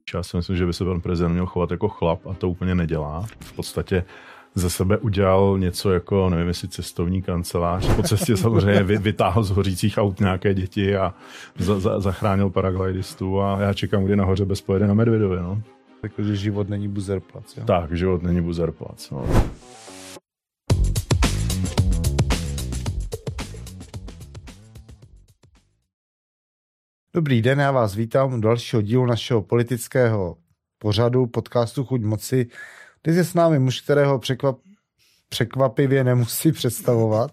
Já si myslím, že by se pan prezident měl chovat jako chlap a to úplně nedělá. V podstatě ze sebe udělal něco jako, nevím, jestli cestovní kancelář. Po cestě samozřejmě vytáhl z hořících aut nějaké děti a zachránil paraglidistů a já čekám, kdy nahoře bez pojede na Medvědově. No. Takže život není buzerplac. Jo? Tak, život není buzerplac. No. Dobrý den, já vás vítám u dalšího dílu našeho politického pořadu podcastu Chuť moci. Dnes je s námi muž, kterého překvapivě nemusí představovat.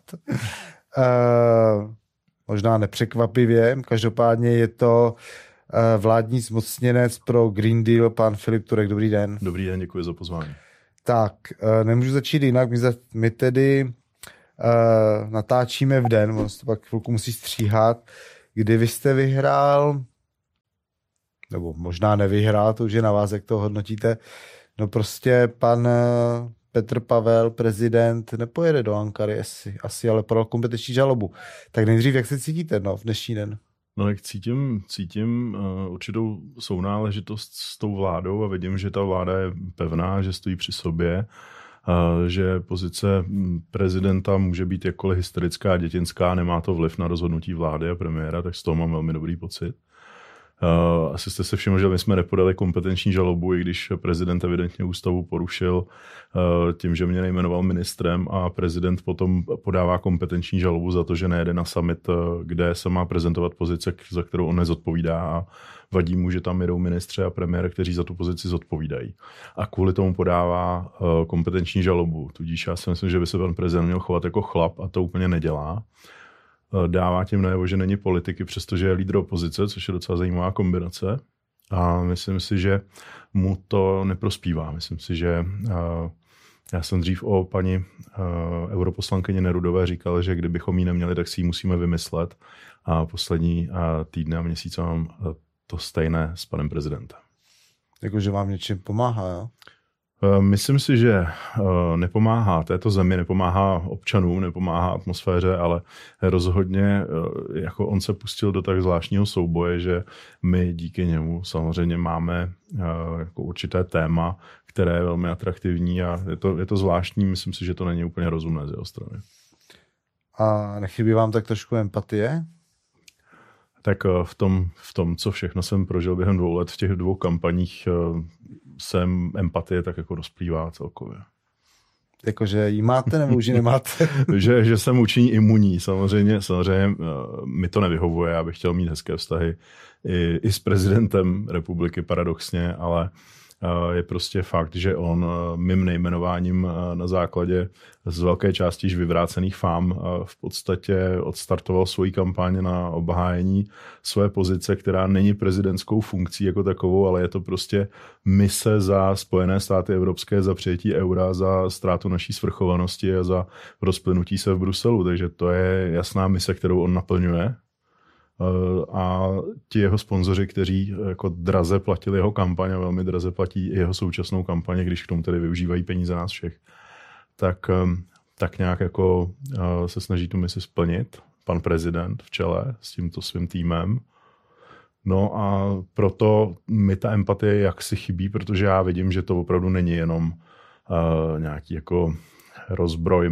Možná nepřekvapivě, každopádně je to vládní zmocněnec pro Green Deal, pan Filip Turek. Dobrý den. Dobrý den, děkuji za pozvání. Tak, nemůžu začít jinak, my tedy natáčíme v den, on to pak chvilku musí stříhat, kdy vy jste vyhrál, nebo možná nevyhrál, to už je na vás, jak to hodnotíte, no prostě pan Petr Pavel, prezident, nepojede do Ankary asi, ale podal kompetenční žalobu. Tak nejdřív, jak se cítíte v dnešní den? No jak cítím určitou sounáležitost s tou vládou a vidím, že ta vláda je pevná, že stojí při sobě, že pozice prezidenta může být jakkoliv historická a dětinská, nemá to vliv na rozhodnutí vlády a premiéra, tak z toho mám velmi dobrý pocit. Asi jste se všimli, že my jsme nepodali kompetenční žalobu, i když prezident evidentně ústavu porušil tím, že mě nejmenoval ministrem a prezident potom podává kompetenční žalobu za to, že nejede na summit, kde se má prezentovat pozice, za kterou on nezodpovídá a vadí mu, že tam jedou ministři a premiér, kteří za tu pozici zodpovídají. A kvůli tomu podává kompetenční žalobu. Tudíž já si myslím, že by se pan prezident měl chovat jako chlap a to úplně nedělá. Dává tím najevo, že není politiky, přestože je lídr opozice, což je docela zajímavá kombinace. A myslím si, že mu to neprospívá. Myslím si, že já jsem dřív o paní europoslankyni Nerudové říkal, že kdybychom ji neměli, tak si ji musíme vymyslet. A poslední týdny a měsíce mám to stejné s panem prezidentem. Jakože vám něčím pomáhá, jo? Myslím si, že nepomáhá této zemi, nepomáhá občanům, nepomáhá atmosféře, ale rozhodně jako on se pustil do tak zvláštního souboje, že my díky němu samozřejmě máme jako určité téma, které je velmi atraktivní a je to zvláštní. Myslím si, že to není úplně rozumné z jeho strany. A nechybí vám tak trošku empatie? Tak v tom, co všechno jsem prožil během 2 let v těch 2 kampaních, jsem empatie tak jako rozplývá celkově. Jakože jí máte nebo už ji nemáte? že jsem učiní imunní. Samozřejmě mi to nevyhovuje, já bych chtěl mít hezké vztahy i s prezidentem republiky paradoxně, ale je prostě fakt, že on mým nejmenováním na základě z velké části již vyvrácených fám v podstatě odstartoval svoji kampaň na obhájení své pozice, která není prezidentskou funkcí jako takovou, ale je to prostě mise za Spojené státy evropské, za přijetí eura, za ztrátu naší svrchovanosti a za rozplynutí se v Bruselu. Takže to je jasná mise, kterou on naplňuje. A ti jeho sponzoři, kteří jako draze platili jeho kampaň a velmi draze platí jeho současnou kampaň, když k tomu tedy využívají peníze nás všech, tak nějak jako se snaží tu misi splnit. Pan prezident v čele s tímto svým týmem. No a proto mi ta empatie jaksi chybí, protože já vidím, že to opravdu není jenom nějaký jako rozbroj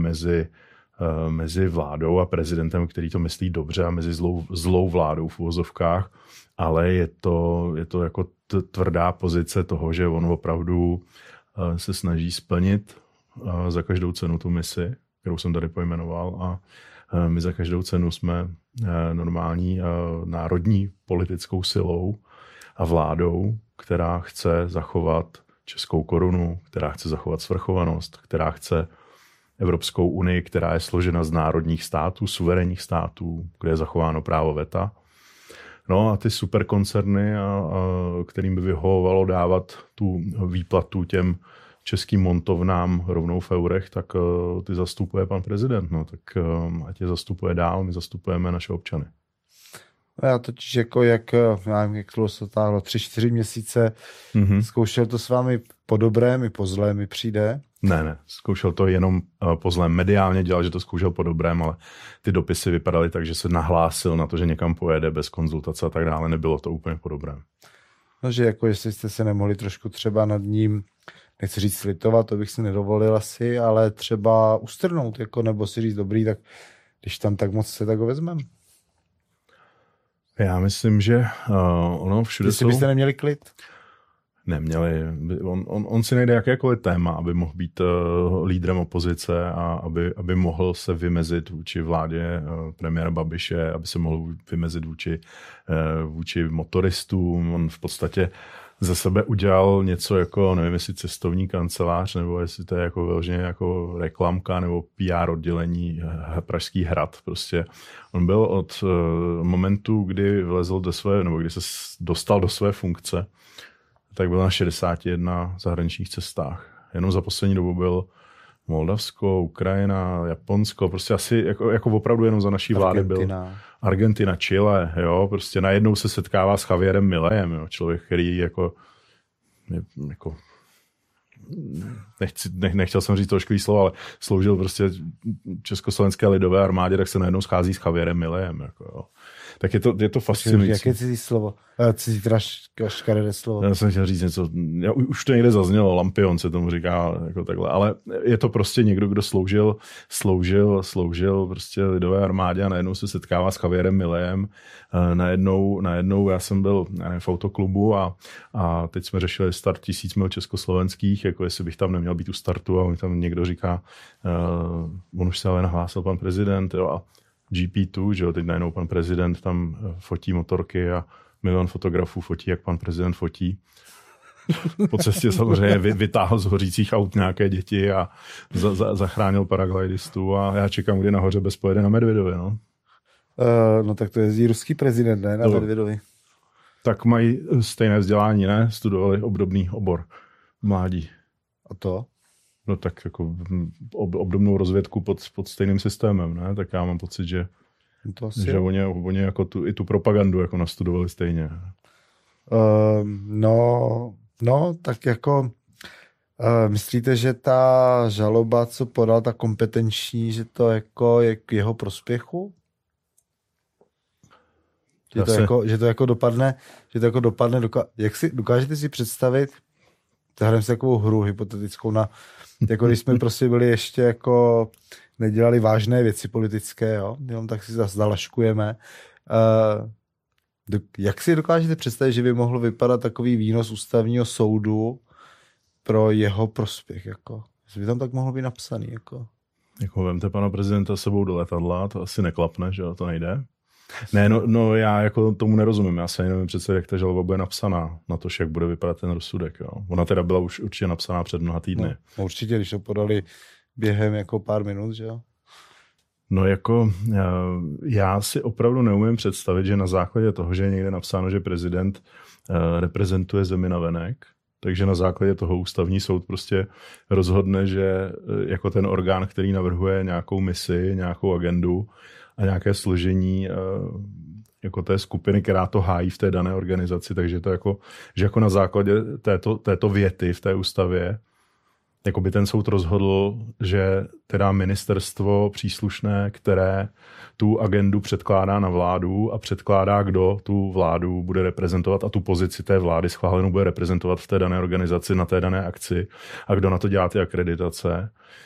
mezi vládou a prezidentem, který to myslí dobře, a mezi zlou vládou v uvozovkách, ale je to jako tvrdá pozice toho, že on opravdu se snaží splnit za každou cenu tu misi, kterou jsem tady pojmenoval, a my za každou cenu jsme normální národní politickou silou a vládou, která chce zachovat českou korunu, která chce zachovat svrchovanost, která chce Evropskou unii, která je složena z národních států, suverénních států, kde je zachováno právo veta. No a ty superkoncerny, kterým by vyhovovalo dávat tu výplatu těm českým montovnám rovnou v eurech, tak ty zastupuje pan prezident. No, tak ať je zastupuje dál, my zastupujeme naše občany. Já totiž jak dlouho se táhlo, 3-4 měsíce, zkoušel to s vámi po dobrém i po zlém mi přijde. Ne, zkoušel to jenom po zlém. Mediálně dělal, že to zkoušel po dobrém, ale ty dopisy vypadaly tak, že se nahlásil na to, že někam pojede bez konzultace a tak dále. Nebylo to úplně po dobrém. No, že jako jestli jste se nemohli trošku třeba nad ním, nechci říct slitovat, to bych si nedovolil asi, ale třeba ustrnout, jako, nebo si říct dobrý, tak když tam tak moc se, tak ho vezmem. Já myslím, že ono všude Jestli byste neměli klid? Neměli. On si najde jakékoliv téma, aby mohl být lídrem opozice a aby mohl se vymezit vůči vládě premiéra Babiše, aby se mohl vymezit vůči motoristům. On v podstatě za sebe udělal něco jako, nevím, jestli cestovní kancelář, nebo jestli to je jako vyloženě jako reklamka nebo PR oddělení Pražský hrad. Prostě on byl od momentu, kdy vlezl do své, nebo kdy se dostal do své funkce, tak byl na 61 zahraničních cestách. Jenom za poslední dobu byl Moldavsko, Ukrajina, Japonsko, prostě asi jako opravdu jenom za naší vlády byl Argentina, Chile, jo, prostě najednou se setkává s Javierem Milejem, jo, člověk, který jako nechtěl jsem říct to ošklivý slovo, ale sloužil prostě Československé lidové armádě, tak se najednou schází s Javierem Milejem, jako jo. Tak je to fascinující. Jaké cizí slovo? Cizí teda škaredé slovo. Já jsem chtěl říct něco, už to někde zaznělo, lampion se tomu říká, jako takhle, ale je to prostě někdo, kdo sloužil prostě lidové armádě a najednou se setkává s Javierem Milejem. Najednou já jsem byl v autoklubu a teď jsme řešili start 1000 mil československých, jako jestli bych tam neměl být u startu a on tam někdo říká, on už se ale nahlásil pan prezident, jo, a GP2, že jo, teď najednou pan prezident tam fotí motorky a milion fotografů fotí, jak pan prezident fotí. Po cestě samozřejmě vytáhl z hořících aut nějaké děti a zachránil paraglidistů a já čekám, kdy nahoře bez pojede na Medvědovi, no. No tak to jezdí ruský prezident, ne? Na Medvědovi. Tak mají stejné vzdělání, ne? Studovali obdobný obor v mládí. A to? No tak jako obdobnou rozvědku pod stejným systémem, ne? Tak já mám pocit, že oni jako i tu propagandu jako nastudovali stejně. No, tak jako myslíte, že ta žaloba, co podal, ta kompetenční, že to jako je k jeho prospěchu? Že to jako dopadne, jak si dokážete si představit, hrajeme si takovou hru hypotetickou jako když jsme prostě byli ještě jako nedělali vážné věci politické, jo, jenom tak si zase zalaškujeme. Jak si dokážete představit, že by mohl vypadat takový výnos ústavního soudu pro jeho prospěch, jako? Že by tam tak mohlo být napsaný, jako? Jako vemte pana prezidenta sebou do letadla, to asi neklapne, že jo, to nejde. Ne, no já jako tomu nerozumím, já se nevím přece, jak ta žaloba bude napsaná na to, jak bude vypadat ten rozsudek, jo. Ona teda byla už určitě napsaná před mnoha týdny. No, určitě, když to podali během jako pár minut, že jo? No jako já si opravdu neumím představit, že na základě toho, že je někde napsáno, že prezident reprezentuje zemi navenek, takže na základě toho ústavní soud prostě rozhodne, že jako ten orgán, který navrhuje nějakou misi, nějakou agendu a nějaké složení jako té skupiny, která to hájí v té dané organizaci, takže to jako, že jako na základě této věty v té ústavě jako by ten soud rozhodl, že teda ministerstvo příslušné, které tu agendu předkládá na vládu a předkládá, kdo tu vládu bude reprezentovat a tu pozici té vlády schválenou bude reprezentovat v té dané organizaci na té dané akci a kdo na to dělá ty akreditace,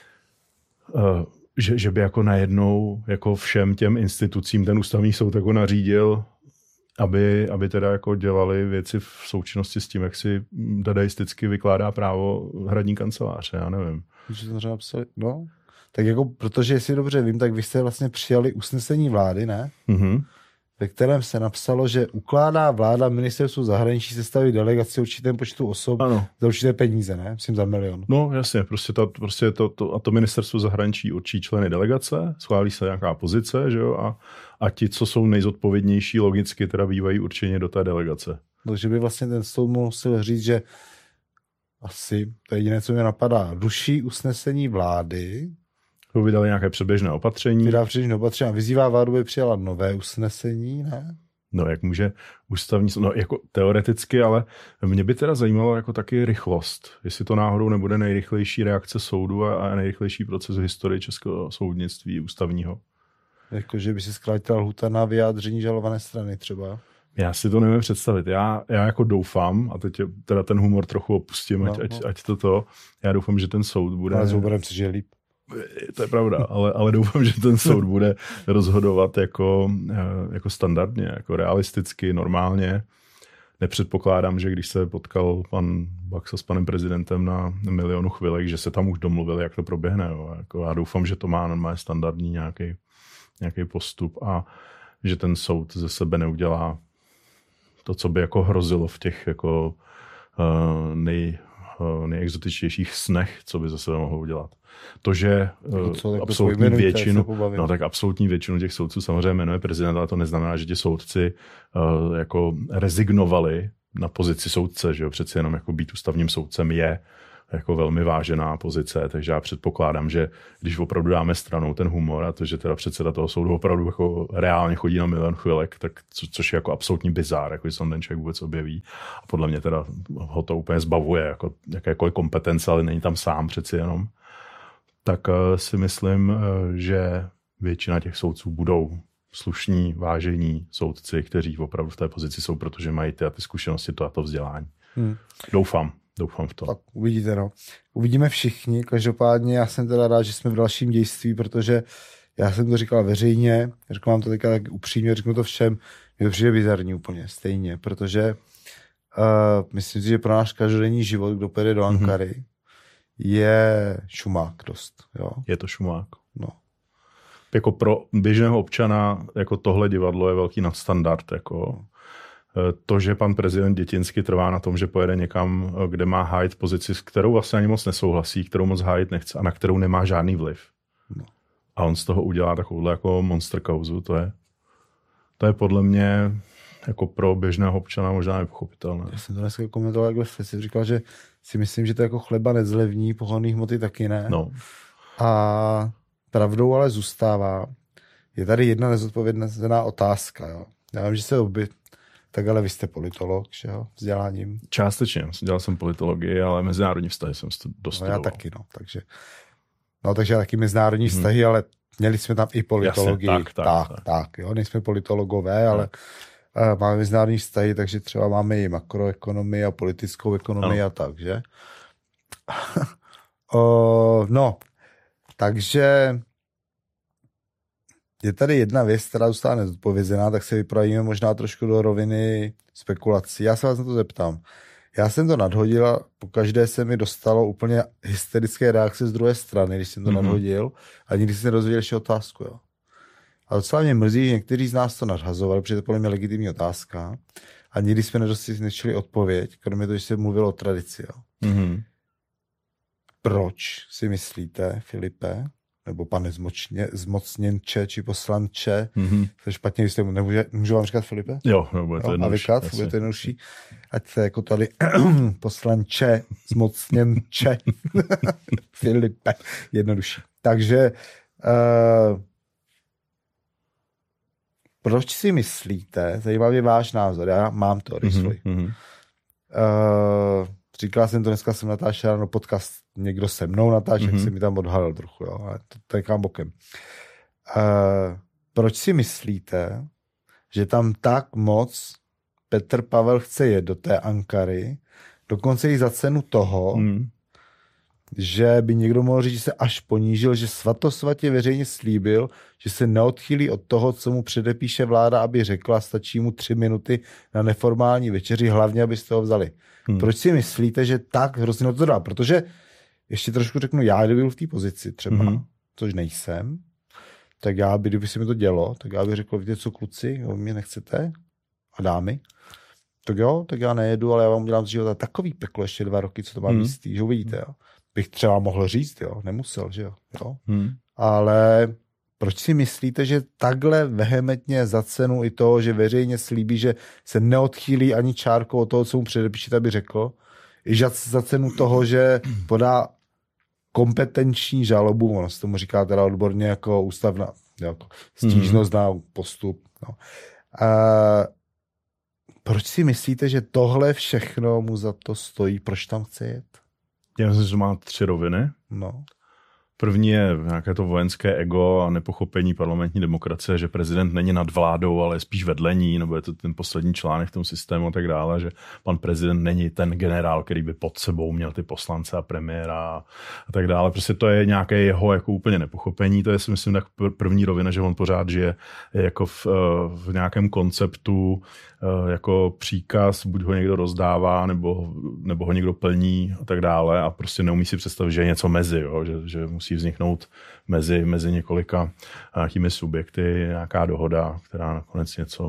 že by jako najednou jako všem těm institucím ten ústavní soud jako nařídil, aby teda jako dělali věci v součinnosti s tím, jak si dadaisticky vykládá právo hradní kanceláře, já nevím. Že to třeba napsali, no, tak jako, protože jestli dobře vím, tak vy jste vlastně přijali usnesení vlády, ne? Mm-hmm. Ve kterém se napsalo, že ukládá vláda ministerstvu zahraničí sestavit delegaci určitém počtu osob za určité peníze, ne? Myslím za 1 milion. No jasně, to ministerstvo zahraničí určí členy delegace, schválí se nějaká pozice, že jo, a ti, co jsou nejzodpovědnější, logicky teda bývají určeně do té delegace. Takže by vlastně ten soud musel říct, že asi, to je jediné, co mě napadá, ruší usnesení vlády, vydali nějaké předběžné opatření. A vyzývá vládu, aby přijala nové usnesení, ne? No, jak může ústavní, no jako teoreticky, ale mě by teda zajímalo jako taky rychlost. Jestli to náhodou nebude nejrychlejší reakce soudu a nejrychlejší proces v historii českého soudnictví ústavního. Jako, že by se zkrátila lhůta na vyjádření žalované strany třeba. Já si to nevím představit. Já jako doufám, a teď teda ten humor trochu opustím, ať to. Já doufám, že ten soud bude... Ale s humorem se žije líp. To je pravda, ale doufám, že ten soud bude rozhodovat jako standardně, jako realisticky, normálně. Nepředpokládám, že když se potkal pan Baxa s panem prezidentem na milionu chvilek, že se tam už domluvili, jak to proběhne. Jo. Jako já doufám, že to má normálně standardní nějaký postup a že ten soud ze sebe neudělá to, co by jako hrozilo v těch jako nejexotičtějších snech, co by ze sebe mohlo udělat. To, že absolutní většinu těch soudců samozřejmě jmenuje prezident, ale to neznamená, že ti soudci jako rezignovali na pozici soudce, že jo, přeci jenom jako být ústavním soudcem je jako velmi vážená pozice, takže já předpokládám, že když opravdu dáme stranou ten humor a to, že teda předseda toho soudu opravdu jako reálně chodí na milion chvilek, tak což je jako absolutní bizár, jako že se ten člověk vůbec objeví. A podle mě teda ho to úplně zbavuje jako jakékoliv kompetence, ale není tam sám přeci jenom. Tak si myslím, že většina těch soudců budou slušní, vážení soudci, kteří opravdu v té pozici jsou, protože mají ty zkušenosti, to a to vzdělání. Doufám v to. Tak uvidíte, no. Uvidíme všichni, každopádně já jsem teda rád, že jsme v dalším dějství, protože já jsem to říkal veřejně, řekl vám to teďka tak upřímně, řeknu to všem, je to přijde bizarní úplně stejně, protože myslím si, že pro náš každodenní život, kdo pojede do Ankary, je šumák dost. Jo? Je to šumák. No. Jako pro běžného občana jako tohle divadlo je velký nadstandard. Jako to, že pan prezident Dětinsky trvá na tom, že pojede někam, kde má hájit pozici, s kterou vlastně ani moc nesouhlasí, kterou moc hájit nechce a na kterou nemá žádný vliv. No. A on z toho udělá takovouhle jako monster kauzu. To je podle mě jako pro běžného občana možná nepochopitelné. Já jsem to dneska komentoval, jak jsem říkal, že si myslím, že to jako chleba nezlevní, pohonné hmoty taky ne. No. A pravdou ale zůstává. Je tady jedna nezodpovědná otázka. Jo. Já vím, že se tak ale vy jste politolog, že jo, vzděláním. Částečně, dělal jsem politologii, ale mezinárodní vztahy jsem dostudoval. No já taky, no, takže já taky mezinárodní vztahy, ale měli jsme tam i politologii. Jasně, tak, jo, nejsme politologové, ale máme mezinárodní vztahy, takže třeba máme i makroekonomii a politickou ekonomii a tak, že? No, takže je tady jedna věc, která zůstává nezodpovězená, tak se vypravíme možná trošku do roviny spekulací. Já se vás na to zeptám. Já jsem to nadhodil a pokaždé se mi dostalo úplně hysterické reakce z druhé strany, když jsem to nadhodil a nikdy jsem se nedozvěděl ještě otázku. Jo. A docela mě mrzí, že někteří z nás to nadhazovali, protože to podle mě legitimní otázka a nikdy jsme nečili odpověď, kromě toho, že se mluvilo o tradici. Jo. Proč si myslíte, Filipe, nebo pane zmocněnče či poslanče, to je špatně, když jste můžu vám říkat Filipe? Jo, bude to jednodušší. A bude to jednodušší. Ať se jako tady poslanče, zmocněnče, Filipe, jednodušší. Takže proč si myslíte, zajímavý je váš názor, já mám to, říkal jsem to, dneska jsem natáčel ráno podcast, někdo se mnou natáčel, jak se mi tam odhalil trochu, jo, ale to nekám bokem. Proč si myslíte, že tam tak moc Petr Pavel chce jet do té Ankary, dokonce i za cenu toho, že by někdo mohl říct, že se až ponížil, že svatosvatě veřejně slíbil, že se neodchýlí od toho, co mu předepíše vláda, aby řekla, stačí mu 3 minuty na neformální večeři, hlavně, abyste ho vzali. Proč si myslíte, že tak hrozně to dá? Protože, ještě trošku řeknu, já kdyby byl v té pozici třeba, což nejsem, tak já by, kdyby se mi to dělo, tak já bych řekl, víte co, kluci, jo, mě nechcete a dámy, tak jo, tak já nejedu, ale já vám udělám z života takový peklo ještě 2 roky, co to mám jistý, že uvidíte, jo. Bych třeba mohl říct, jo, nemusel, že jo. Ale proč si myslíte, že takhle vehementně za cenu i toho, že veřejně slíbí, že se neodchýlí ani čárkou od toho, co mu předepíše, aby řekl, i za cenu toho, že podá kompetenční žalobu, ono se tomu říká teda odborně jako ústavná, jako stížnost na postup. No. Proč si myslíte, že tohle všechno mu za to stojí? Proč tam chce jet? Já myslím, že má 3 roviny. No. První je nějaké to vojenské ego a nepochopení parlamentní demokracie, že prezident není nad vládou, ale je spíš vedle ní, nebo je to ten poslední článek v tom systému a tak dále, že pan prezident není ten generál, který by pod sebou měl ty poslance a premiéra a tak dále. Prostě to je nějaké jeho jako úplně nepochopení. To je, si myslím, tak první rovina, že on pořád žije jako v nějakém konceptu jako příkaz, buď ho někdo rozdává, nebo ho někdo plní a tak dále a prostě neumí si představit, že je něco mezi, jo? Že musí vzniknout mezi několika nějakými subjekty nějaká dohoda, která nakonec něco,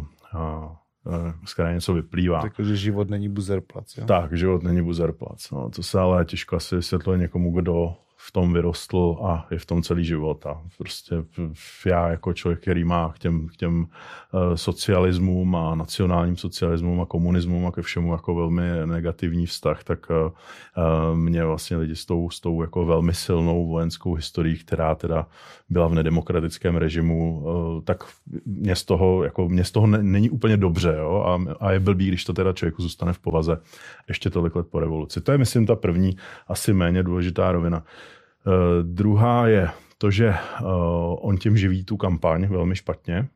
z které něco vyplývá. Takže život není buzerplac. Jo? Tak, život není buzerplac. No, to se ale těžko asi vysvětluje někomu, kdo v tom vyrostl a je v tom celý život. A prostě já jako člověk, který má k těm socialismům a nacionálním socialismům a komunismům a ke všemu jako velmi negativní vztah, tak mě vlastně lidi s tou jako velmi silnou vojenskou historií, která teda byla v nedemokratickém režimu, tak mě z toho není úplně dobře. Jo? A je blbý, když to teda člověku zůstane v povaze ještě tolik let po revoluci. To je, myslím, ta první asi méně důležitá rovina. Druhá je to, že on tím živí tu kampaň velmi špatně.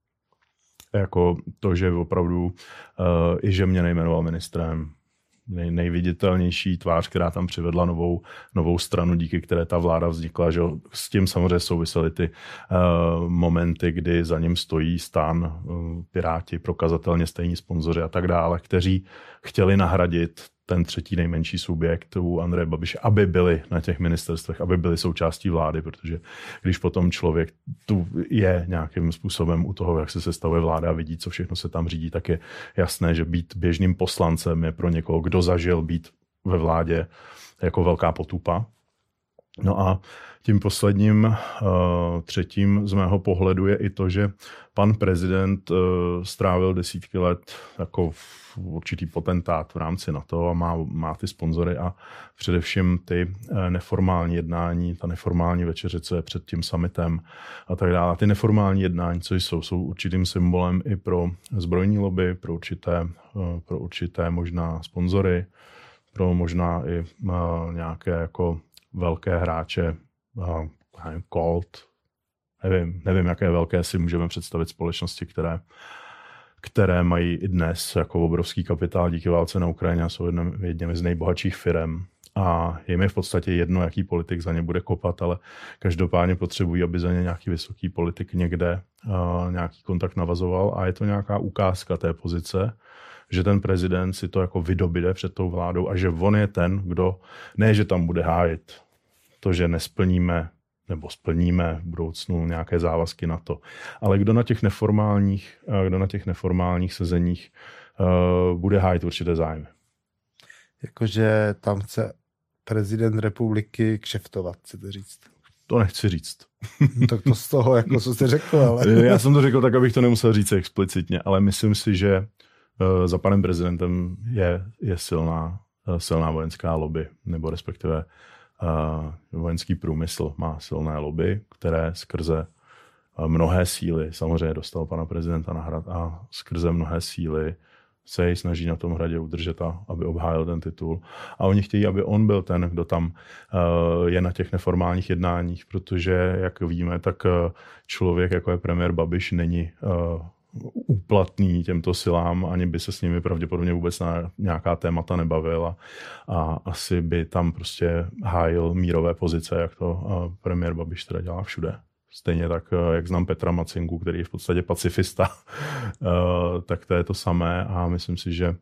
Jako to, že opravdu i že mě nejmenoval ministrem, nejviditelnější tvář, která tam přivedla novou stranu, díky které ta vláda vznikla, že s tím samozřejmě souvisely ty momenty, kdy za ním stojí STAN, Piráti, prokazatelně stejní sponzoři a tak dále, kteří chtěli nahradit ten třetí nejmenší subjekt u Andreje Babiše, aby byli na těch ministerstvech, aby byli součástí vlády, protože když potom člověk tu je nějakým způsobem u toho, jak se sestavuje vláda a vidí, co všechno se tam řídí, tak je jasné, že být běžným poslancem je pro někoho, kdo zažil být ve vládě, jako velká potupa. No a tím posledním, třetím z mého pohledu je i to, že pan prezident strávil desítky let jako určitý potentát v rámci NATO a má ty sponzory a především ty neformální jednání, ta neformální večeře, co je před tím summitem a tak dále. Ty neformální jednání, co jsou určitým symbolem i pro zbrojní lobby, pro určité možná sponzory, pro možná i nějaké jako velké hráče, Colt, nevím, jaké velké si můžeme představit společnosti, které mají i dnes jako obrovský kapitál díky válce na Ukrajině a jsou jedněmi z nejbohatších firem. A jim je v podstatě jedno, jaký politik za ně bude kopat, ale každopádně potřebují, aby za ně nějaký vysoký politik někde nějaký kontakt navazoval a je to nějaká ukázka té pozice, že ten prezident si to jako vydobíde před tou vládou a že on je ten, kdo, ne, že tam bude hájit to, že nesplníme nebo splníme v budoucnu nějaké závazky na to. Ale kdo na těch neformálních sezeních bude hájit určité zájmy. Jakože tam chce prezident republiky kšeftovat, chcete říct. To nechci říct. Tak to z toho, jako co jste řekl, ale... Já jsem to řekl tak, abych to nemusel říct explicitně, ale myslím si, že za panem prezidentem je silná vojenská lobby, nebo respektive vojenský průmysl má silné lobby, které skrze mnohé síly, samozřejmě dostal pana prezidenta na hrad a skrze mnohé síly se jej snaží na tom hradě udržet a aby obhájil ten titul. A oni chtějí, aby on byl ten, kdo tam je na těch neformálních jednáních, protože, jak víme, tak člověk, jako je premiér Babiš, není úplatný těmto silám, ani by se s nimi pravděpodobně vůbec na nějaká témata nebavil a asi by tam prostě hájil mírové pozice, jak to premiér Babiš teda dělá všude. Stejně tak, jak znám Petra Macinku, který je v podstatě pacifista, tak to je to samé a myslím si, že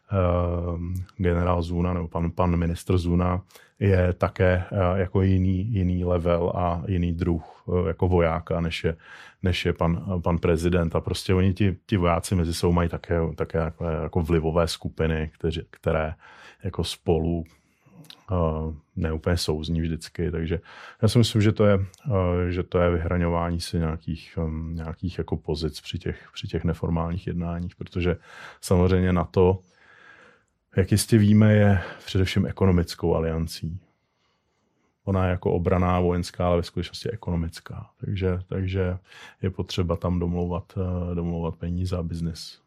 generál Zuna nebo pan ministr Zuna je také jako jiný level a jiný druh jako vojáka, než je pan prezident. A prostě oni ti vojáci mezi sebou mají také jako vlivové skupiny, které jako spolu neúplně souzní vždycky, takže já si myslím, že to je vyhraňování si nějakých jako pozic při těch neformálních jednáních, protože samozřejmě NATO, jak jistě víme, je především ekonomickou aliancí. Ona je jako obranná vojenská, ale ve skutečnosti ekonomická, takže je potřeba tam domlouvat peníze a biznis.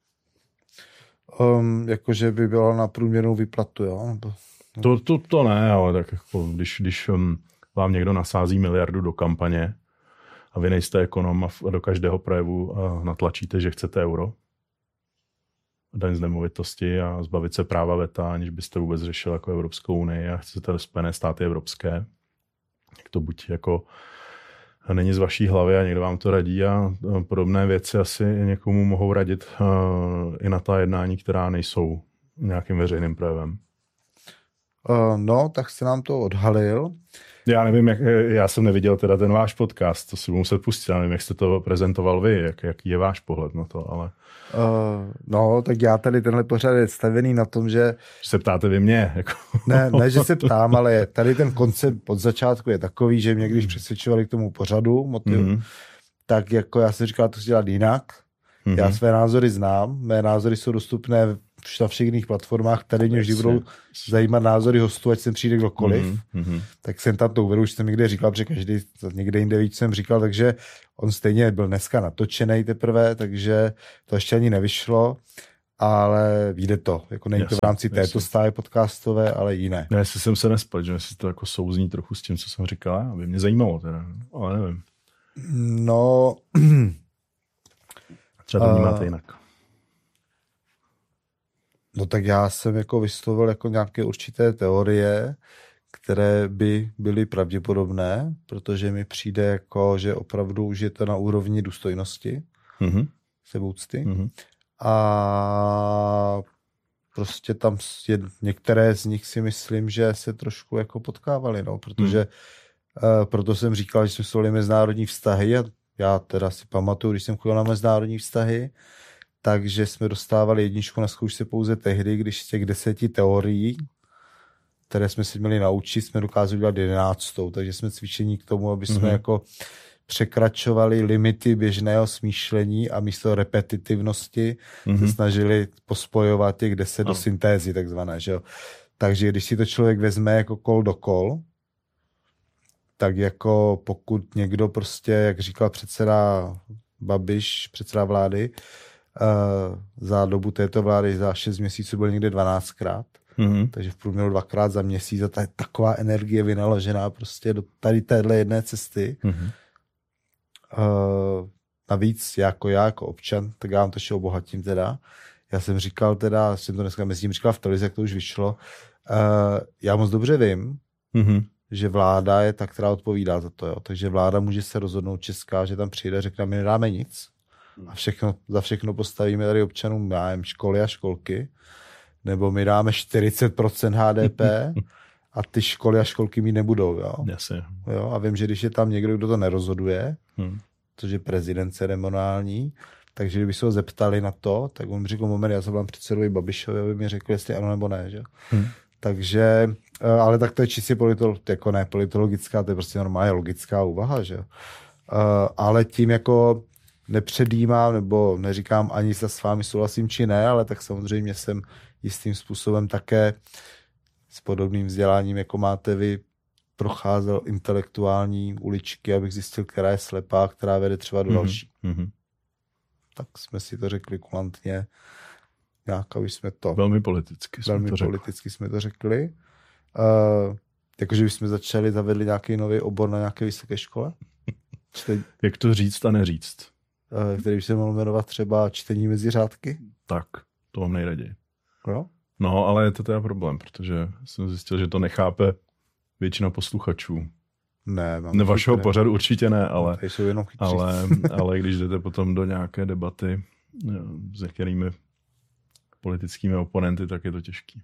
Jakože by byla na průměrnou výplatu, jo? To ne, ale tak jako když vám někdo nasází miliardu do kampaně a vy nejste ekonom a do každého projevu natlačíte, že chcete euro, daň z nemovitosti a zbavit se práva veta, aniž byste vůbec řešil jako Evropskou unii a chcete Spojené státy evropské, tak to buď jako není z vaší hlavy a někdo vám to radí a podobné věci asi někomu mohou radit i na ta jednání, která nejsou nějakým veřejným projevem. No, tak jste nám to odhalil. Já nevím, já jsem neviděl teda ten váš podcast, to si budu muset pustit, já nevím, jak jste to prezentoval vy, jaký je váš pohled na to, ale... No, tak já tady tenhle pořad je stavený na tom, že... Se ptáte vy mě, jako... Ne, že se ptám, ale tady ten koncept od začátku je takový, že mě když přesvědčovali k tomu pořadu, tak jako já jsem říkal, to chci dělat jinak. Já své názory znám, mé názory jsou dostupné na všech jiných platformách, tady mě vždy budou zajímat názory hostů, ať sem přijde kdokoliv. Tak jsem tam to uvedl, už jsem někde říkal, protože každý někde jinde víc jsem říkal, takže on stejně byl dneska natočený teprve, takže to ještě ani nevyšlo, ale vyjde to. Jako není to v rámci této stáje podcastové, ale jiné. Ne, jestli jsem se nespal, že si to jako souzní trochu s tím, co jsem říkal, aby mě zajímalo teda, ale nevím. No... Třeba to vnímáte jinak. No tak já jsem jako vyslovil jako nějaké určité teorie, které by byly pravděpodobné, protože mi přijde jako, že opravdu už je to na úrovni důstojnosti, sebeúcty. A prostě tam některé z nich si myslím, že se trošku jako potkávali, no, protože proto jsem říkal, že jsme studovali mezinárodní vztahy a já teda si pamatuju, když jsem chodil na mezinárodní vztahy, takže jsme dostávali jedničku na zkoušce pouze tehdy, když z těch 10 teorií, které jsme si měli naučit, jsme dokázali udělat 11. Takže jsme cvičení k tomu, aby jsme jako překračovali limity běžného smýšlení a místo repetitivnosti se snažili pospojovat těch 10 do syntézy takzvané. Že jo? Takže když si to člověk vezme jako kol do kol, tak jako pokud někdo prostě, jak říkal předseda Babiš, předseda vlády, za dobu této vlády za 6 měsíců byl někde 12krát, takže v průměru 2krát za měsíc a ta je taková energie vynaložená prostě do tady téhle jedné cesty. Navíc jako občan, tak já vám to ještě obohatím teda. Já jsem říkal teda, jsem to dneska mezi tím říkal v televizi, jak to už vyšlo, já moc dobře vím, že vláda je ta, která odpovídá za to. Jo. Takže vláda může se rozhodnout česká, že tam přijde, řekne, my nedáme nic. A za všechno postavíme tady občanům školy a školky. Nebo my dáme 40% HDP a ty školy a školky mít nebudou. Jo. Jo. A vím, že když je tam někdo, kdo to nerozhoduje, což je prezident ceremoniální, takže kdyby se ho zeptali na to, tak on mi řekl, moment, já se vám předsedovi Babišovi, aby mi řekl, jestli ano nebo ne. Že? Takže, ale tak to je čistě jako ne politologická, to je prostě normálně logická úvaha, že? Ale tím jako nepředjímám, nebo neříkám ani se s vámi souhlasím, či ne, ale tak samozřejmě jsem jistým způsobem také s podobným vzděláním, jako máte vy, procházel intelektuální uličky, abych zjistil, která je slepá, která vede třeba do další. Tak jsme si to řekli kulantně. Nějaká už jsme to... Velmi politicky jsme to řekli. Jakože bychom zavedli nějaký nový obor na nějaké vysoké škole. Jak to říct a neříct? Který by se mohl jmenovat třeba čtení mezi řádky. Tak, to mám nejraději. Jo? No, ale je to teda problém, protože jsem zjistil, že to nechápe většina posluchačů. Ne, vašeho pořadu určitě ne, ale, jsou jenom ale když jdete potom do nějaké debaty s některými politickými oponenty, tak je to těžký.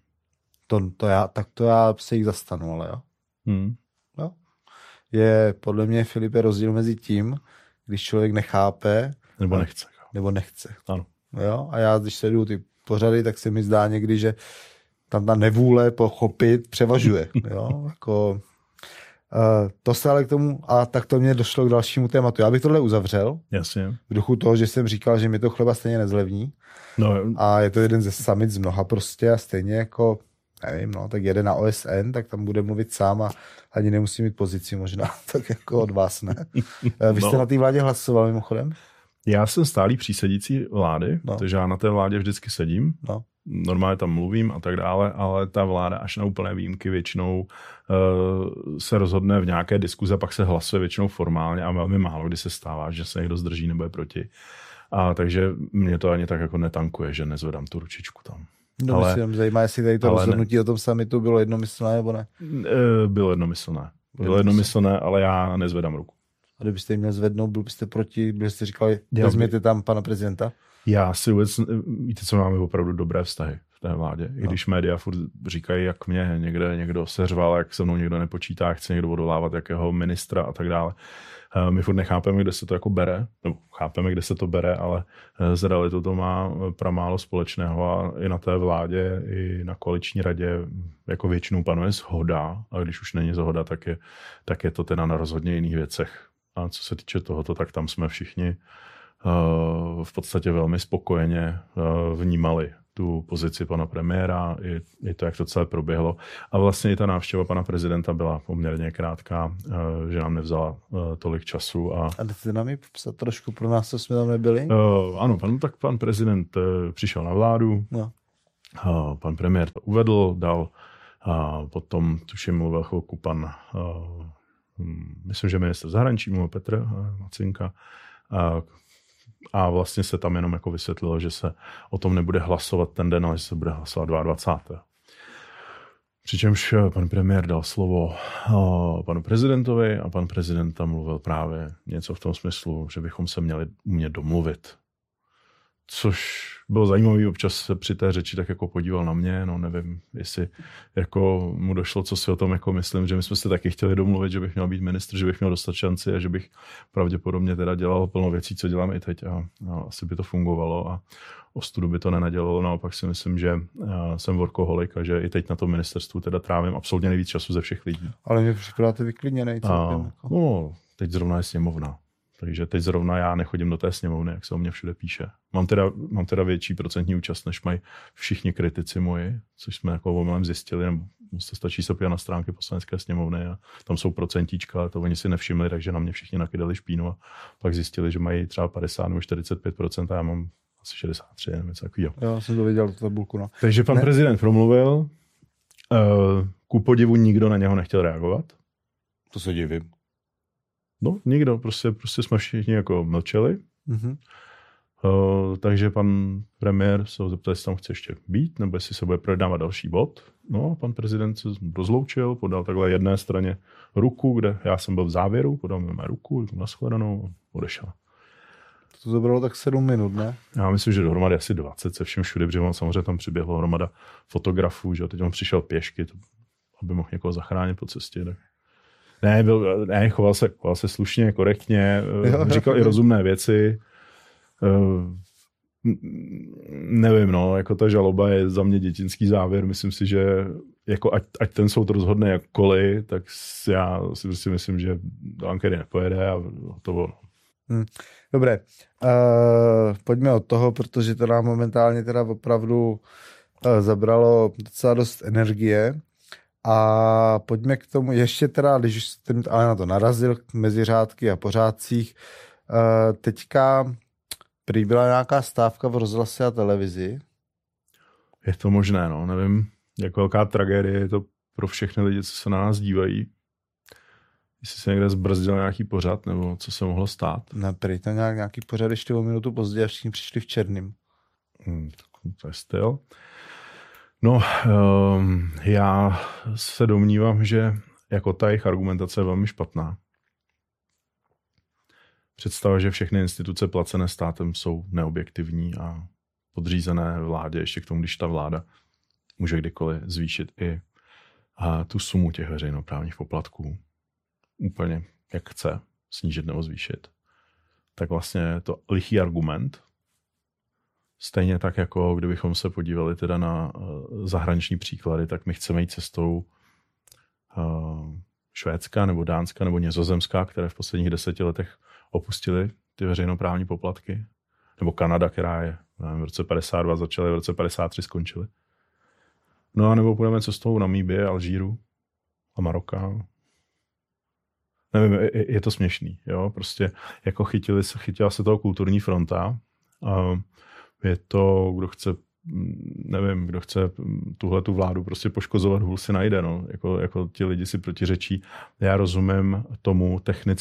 To já se jich zastanu, ale jo. Jo. Je podle mě, Filipe, rozdíl mezi tím, když člověk nechápe nebo nechce. Ano. Jo? A já, když sleduju ty pořady, tak se mi zdá někdy, že tam ta nevůle pochopit převažuje. Jo? Jako, to se ale k tomu, a tak to mě došlo k dalšímu tématu. Já bych tohle uzavřel. Jasně. V duchu toho, že jsem říkal, že mi to chleba stejně nezlevní. No. A je to jeden ze summit z mnoha prostě a stejně jako, nevím, no, tak jede na OSN, tak tam bude mluvit sám a ani nemusí mít pozici možná, tak jako od vás ne. Vy jste na té vládě hlasoval mimochodem? Já jsem stálý přísedící vlády, takže já na té vládě vždycky sedím. No. normálně tam mluvím a tak dále, ale ta vláda až na úplné výjimky většinou se rozhodne v nějaké diskuze, pak se hlasuje většinou formálně a velmi málo kdy se stává, že se někdo zdrží nebo je proti. A takže mě to ani tak jako netankuje, že nezvedám tu ručičku tam. No, ale mě zajímá, jestli tady to rozhodnutí o tom summitu bylo jednomyslné nebo ne? Bylo jednomyslné. Bylo jednomyslné, ale já nezvedám ruku. A kdybyste měl zvednout, byl byste proti, byste říkali, vezměte tam pana prezidenta? Já si vůbec, víte co, máme opravdu dobré vztahy v té vládě. I když média furt říkají, jak mě někdo seřval, jak se mnou někdo nepočítá, jak chce někdo odolávat, jakého ministra a tak dále. My furt nechápeme, kde se to jako bere, nebo chápeme, kde se to bere, ale s realitou to má pramálo společného a i na té vládě, i na koaliční radě jako většinou panuje shoda a když už není shoda, tak je to teda na rozhodně jiných věcech. A co se týče tohoto, tak tam jsme všichni v podstatě velmi spokojeně vnímali tu pozici pana premiéra, i to, jak to celé proběhlo. A vlastně i ta návštěva pana prezidenta byla poměrně krátká, že nám nevzala tolik času. A jdete nám ji popsat trošku pro nás, co jsme tam nebyli? Ano, pan prezident přišel na vládu, no. Pan premiér to uvedl, dal, a potom tuším mluvil chvilku pan, myslím, že ministr zahraničí, mluvil Petr Macinka, a vlastně se tam jenom jako vysvětlilo, že se o tom nebude hlasovat ten den, ale že se bude hlasovat 22. Přičemž pan premiér dal slovo panu prezidentovi a pan prezident tam mluvil právě něco v tom smyslu, že bychom se měli umět domluvit. Což bylo zajímavé, občas se při té řeči tak jako podíval na mě, no nevím, jestli jako mu došlo, co si o tom jako myslím, že my jsme se taky chtěli domluvit, že bych měl být ministr, že bych měl dostat šanci a že bych pravděpodobně teda dělal plno věcí, co dělám i teď a asi by to fungovalo a ostudu by to nenadělalo, naopak si myslím, že jsem workoholik a že i teď na tom ministerstvu teda trávím absolutně nejvíc času ze všech lidí. Ale mě připadáte vyklidněnej celkem. No, teď zrovna je sněmovna. Takže teď zrovna já nechodím do té sněmovny, jak se o mě všude píše. Mám teda větší procentní účast, než mají všichni kritici moji, což jsme jako omylem zjistili, nebo stačí se podívat na stránky Poslanecké sněmovny a tam jsou procentíčka, ale to oni si nevšimli, takže na mě všichni nakydali špínu a pak zjistili, že mají třeba 50 nebo 45% a já mám asi 63, nebo něco takového. Já jsem to viděl, tu tabulku. No. Takže pan prezident promluvil, ku podivu nikdo na něho nechtěl reagovat. To se divím. No, nikdo, prostě jsme všichni jako mlčeli. Mm-hmm. Takže pan premiér se ho zeptal, jestli tam chce ještě být, nebo jestli se bude projednávat další bod. No a pan prezident se rozloučil, podal takhle jedné straně ruku, kde já jsem byl v závěru, podal mi mé ruku, nashledanou a odešel. To zabralo tak 7 minut, ne? Já myslím, že dohromady asi 20 se vším všude, protože samozřejmě tam přiběhlo hromada fotografů, že teď on přišel pěšky, aby mohl někoho zachránit po cestě. Tak. Choval se slušně, korektně, říkal i rozumné věci. Nevím, no, jako ta žaloba je za mě dětinský závěr. Myslím si, že jako ať ten soud rozhodne jakkoliv, tak já si prostě myslím, že do ankery nepojede a hotovo. Dobré, pojďme od toho, protože to nám momentálně teda opravdu zabralo docela dost energie. A pojďme k tomu ještě teda, když už jsem ale na to narazil, mezi řádky a pořádcích, teďka prý byla nějaká stávka v rozhlase a televizi. Je to možné, no, nevím, jak velká tragédie je to pro všechny lidi, co se na nás dívají. Jestli se někde zbrzdil nějaký pořad, nebo co se mohlo stát. Ne, prý to nějaký pořad ještě o minutu později, až všichni přišli v černým. To je styl. No, já se domnívám, že jako ta jejich argumentace je velmi špatná. Představa, že všechny instituce placené státem jsou neobjektivní a podřízené vládě, ještě k tomu, když ta vláda může kdykoliv zvýšit i tu sumu těch veřejnoprávních poplatků. Úplně jak chce snížit nebo zvýšit. Tak vlastně je to lichý argument. Stejně tak, jako kdybychom se podívali teda na zahraniční příklady, tak my chceme jít cestou Švédska nebo Dánska nebo Nizozemská, které v posledních 10 letech opustily ty veřejnoprávní poplatky. Nebo Kanada, která je v roce 52 začaly, v roce 53 skončily. No a nebo půjdeme cestou Namíbie, Alžíru a Maroka. Nevím, je to směšný, jo, prostě jako chytila se toho kulturní fronta. Je to, kdo chce nevím, kdo chce tuhletu vládu prostě poškozovat, hůl si najde, no. Jako ti lidi si protiřečí. Já rozumím tomu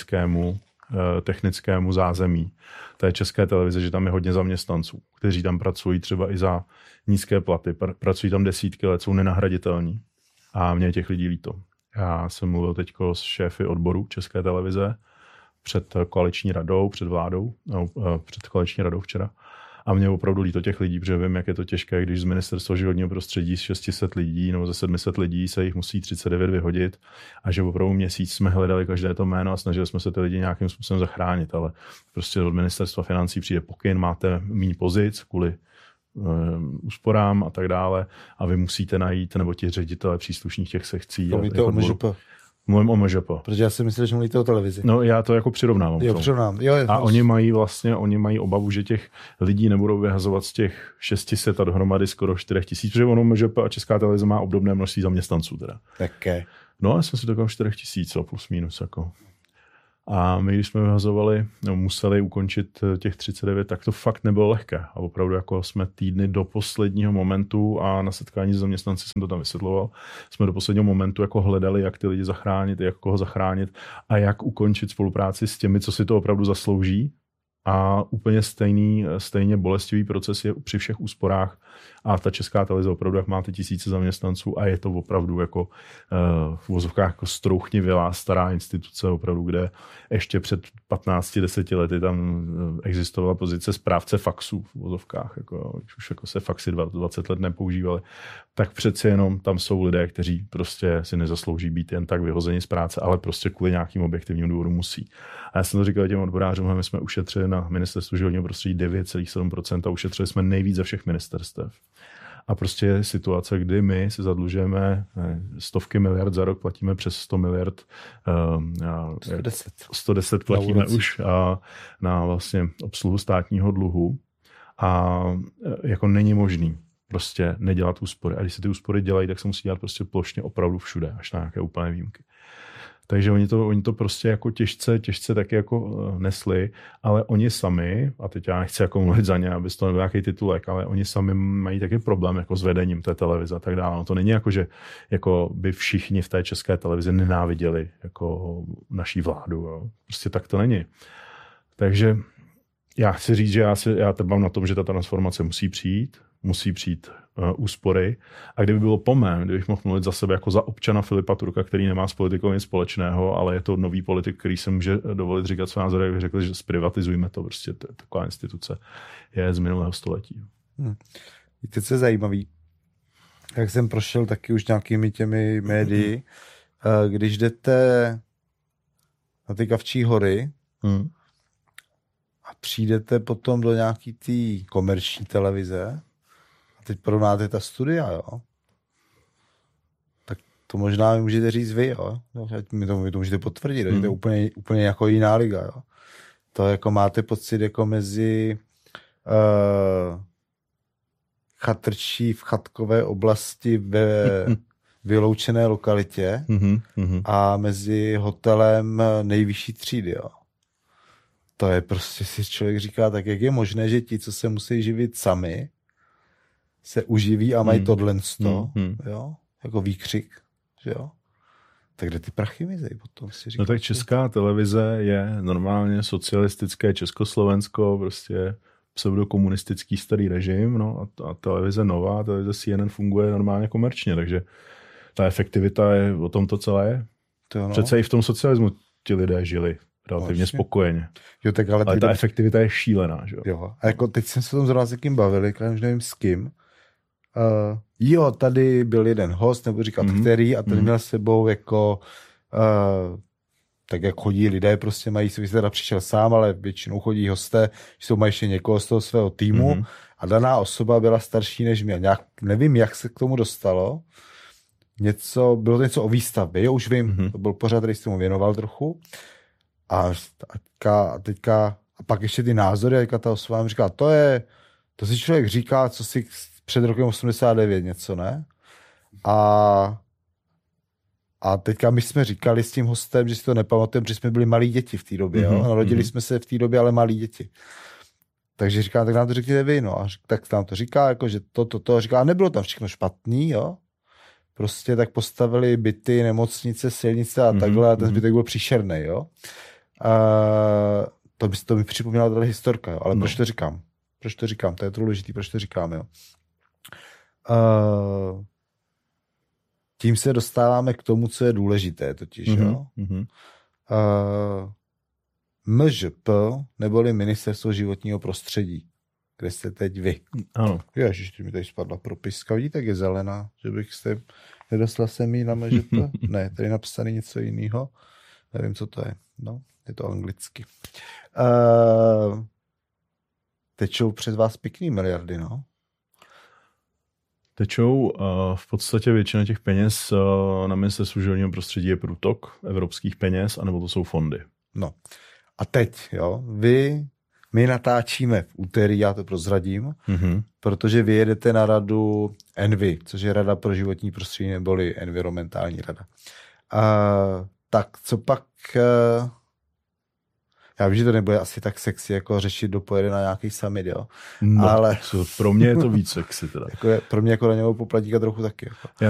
technickému zázemí té České televize, že tam je hodně zaměstnanců, kteří tam pracují třeba i za nízké platy, pracují tam desítky let, jsou nenahraditelní a mě těch lidí líto. Já jsem mluvil teďko s šéfy odboru České televize před koaliční radou, před vládou, před koaliční radou včera. A mě opravdu líto těch lidí, protože vím, jak je to těžké, když z ministerstva životního prostředí z 600 lidí nebo ze 700 lidí se jich musí 39 vyhodit a že opravdu měsíc jsme hledali každé to jméno a snažili jsme se ty lidi nějakým způsobem zachránit, ale prostě od ministerstva financí přijde pokyn, máte méně pozic kvůli úsporám a tak dále a vy musíte najít, nebo ti ředitelé příslušných těch sekcí. Mluvím o MŽP. Protože já si myslím, že mluvíte o televizi. No já to jako přirovnám. A oni mají obavu, že těch lidí nebudou vyhazovat z těch 600 a dohromady skoro 4000, protože ono MŽP a Česká televize má obdobné množství zaměstnanců teda. Také. No já jsem si takové 4000 plus minus jako. A my, když jsme vyhazovali, museli ukončit těch 39, tak to fakt nebylo lehké. A opravdu jako jsme týdny do posledního momentu a na setkání s zaměstnanci jsem to tam vysvětloval, jsme do posledního momentu jako hledali, jak ty lidi zachránit, jak koho zachránit a jak ukončit spolupráci s těmi, co si to opravdu zaslouží. A úplně stejně bolestivý proces je při všech úsporách. A ta Česká televize opravdu, jak máte tisíce zaměstnanců a je to opravdu jako v uvozovkách jako strouchnivělá stará instituce, opravdu, kde ještě před 15-10 lety tam existovala pozice správce faxů v uvozovkách. Jako, když už jako se faxy 20 let nepoužívaly, tak přeci jenom tam jsou lidé, kteří prostě si nezaslouží být jen tak vyhozeni z práce, ale prostě kvůli nějakým objektivním důvodům musí. A já jsem to říkal těm odborářům, my jsme ušetřili na ministerstvu životního prostředí 9,7% a ušetřili jsme nejvíc ze všech ministerstev. A prostě je situace, kdy my se zadlužujeme stovky miliard za rok, platíme přes 100 miliard. 110 platíme už na vlastně obsluhu státního dluhu. A jako není možný prostě nedělat úspory. A když se ty úspory dělají, tak se musí dělat prostě plošně opravdu všude, až na nějaké úplné výjimky. Takže oni to prostě jako těžce taky jako nesli, ale oni sami, a teď já nechci jako mluvit za ně, aby to nebyl nějaký titulek, ale oni sami mají taky problém jako s vedením té televize a tak dále. No to není jako, že jako by všichni v té České televizi nenáviděli jako naší vládu. Jo. Prostě tak to není. Takže já chci říct, že já trvám na tom, že ta transformace musí přijít úspory. A kdyby bylo po mém, kdybych mohl mluvit za sebe jako za občana Filipa Turka, který nemá s politikou nic společného, ale je to nový politik, který se může dovolit říkat své názory, jak bych řekl, že zprivatizujme to, prostě taková instituce je z minulého století. Víte, co je zajímavý? Jak jsem prošel taky už nějakými těmi médii, když jdete na ty Kavčí hory a přijdete potom do nějaký té komerční televize, a teď porovnáte ta studia, jo? Tak to možná mi můžete říct vy, jo? Vy to můžete potvrdit, že to je úplně jako jiná liga, jo? To jako máte pocit jako mezi chatrčí v chatkové oblasti ve vyloučené lokalitě a mezi hotelem nejvyšší třídy, jo? To je prostě, si člověk říká, tak jak je možné, že ti, co se musí živit sami, se uživí a mají tohlensto, jo, jako výkřik, že jo. Tak kde ty prachy mizej potom si říká. No tak Česká televize je normálně socialistické Československo, prostě pseudokomunistický starý režim, no a televize nová, televize CNN funguje normálně komerčně, takže ta efektivita je, o tom to celé je. Přece i v tom socialismu ti lidé žili relativně spokojeně. Jo, tak ale ta efektivita je šílená, že jo. Jo, a jako teď jsem se o tom zrovna s někým bavil, já už nevím s kým. Jo, tady byl jeden host, nebo říkat který, a ten měl s sebou jako tak jak chodí lidé, prostě mají, si teda přišel sám, ale většinou chodí hosté, že mají ještě někoho z toho svého týmu a daná osoba byla starší než mě. Nevím, jak se k tomu dostalo. Bylo to něco o výstavbě, jo, už vím, to byl pořád, který jsem mu věnoval trochu. A pak ještě ty názory, a ta osoba mi říká, to si člověk říká, co si před rokem 89 něco, ne? A teďka my jsme říkali s tím hostem, že si to nepamatujeme, že jsme byli malí děti v té době, jo? Narodili jsme se v té době, ale malí děti. Takže říkám, tak nám to řekněte vy, no. A tak nám to říká, jako, že to. Říká, a nebylo tam všechno špatný, jo. Prostě tak postavili byty, nemocnice, silnice a takhle a ten zbytek byl příšerný, jo. To mi připomínala tady historka, jo. Ale proč to říkám? To je to důležitý, proč to říkám, jo. Tím se dostáváme k tomu, co je důležité totiž, jo. MŽP, neboli Ministerstvo životního prostředí, kde jste teď vy. Ano. Ježiš, mi tady spadla propiska, vidíte, jak je zelená, že bych jste nedostal jsem jí na MŽP? Ne, tady je napsaný něco jiného. Nevím, co to je. No, je to anglicky. Tečou přes vás pěkný miliardy, no. Tečou v podstatě většina těch peněz na Ministerstvu životního prostředí je průtok evropských peněz, anebo to jsou fondy. No. A teď, jo, my natáčíme v úterý, já to prozradím, protože vy jedete na radu ENVI, což je Rada pro životní prostředí, neboli environmentální rada. Tak co pak, já vím, že to nebude asi tak sexy, jako řešit, kdo pojede na nějaký summit, jo. No, ale pro mě je to víc sexy teda. Pro mě jako daňovou poplatníka trochu taky. Jako.